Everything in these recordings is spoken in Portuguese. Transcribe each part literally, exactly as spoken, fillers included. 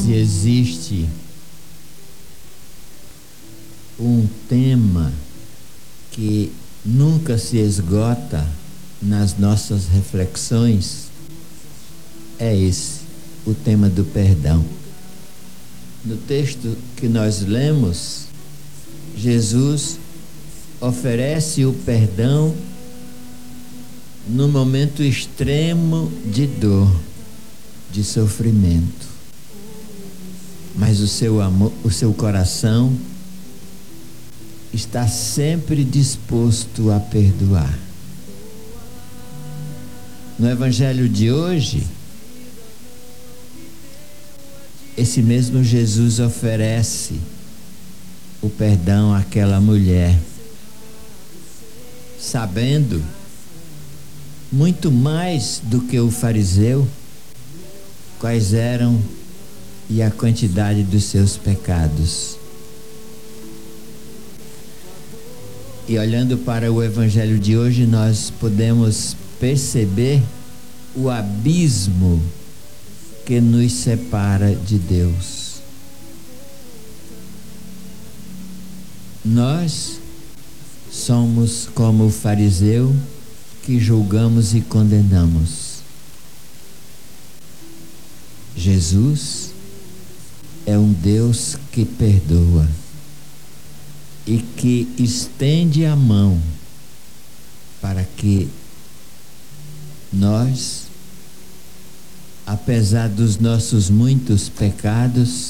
se existe um tema que nunca se esgota nas nossas reflexões, é esse, o tema do perdão. No texto que nós lemos, Jesus oferece o perdão no momento extremo de dor, de sofrimento. Mas o seu amor, o seu coração está sempre disposto a perdoar. No Evangelho de hoje, esse mesmo Jesus oferece o perdão àquela mulher, sabendo muito mais do que o fariseu quais eram e a quantidade dos seus pecados. E olhando para o Evangelho de hoje, nós podemos perceber o abismo que nos separa de Deus. Nós somos como o fariseu que julgamos e condenamos. Jesus é um Deus que perdoa e que estende a mão para que nós, apesar dos nossos muitos pecados,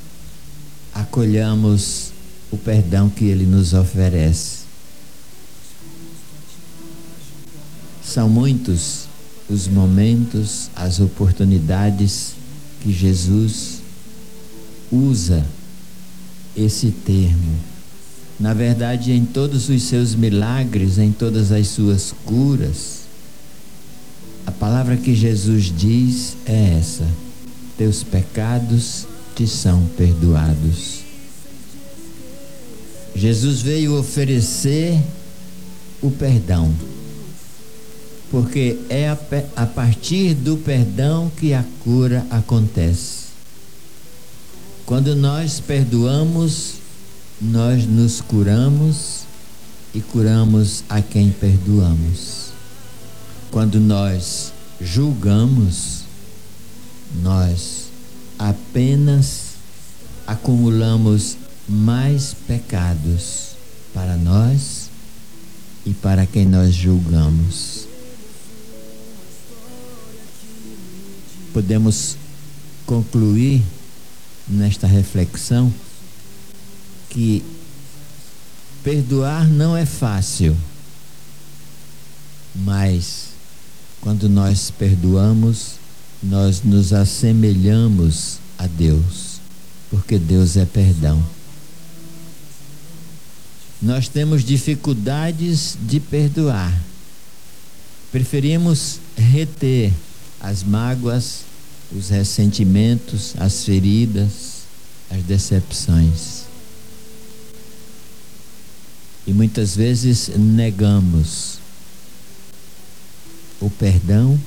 acolhamos o perdão que Ele nos oferece. São muitos os momentos, as oportunidades que Jesus usa esse termo. Na verdade, em todos os seus milagres, em todas as suas curas, a palavra que Jesus diz é essa: teus pecados te são perdoados. Jesus veio oferecer o perdão, porque é a, a partir do perdão que a cura acontece. Quando nós perdoamos, nós nos curamos e curamos a quem perdoamos. Quando nós julgamos, nós apenas acumulamos mais pecados para nós e para quem nós julgamos. Podemos concluir nesta reflexão que perdoar não é fácil, mas quando nós perdoamos, nós nos assemelhamos a Deus, porque Deus é perdão. Nós temos dificuldades de perdoar, preferimos reter as mágoas, os ressentimentos, as feridas, as decepções. E muitas vezes negamos o perdão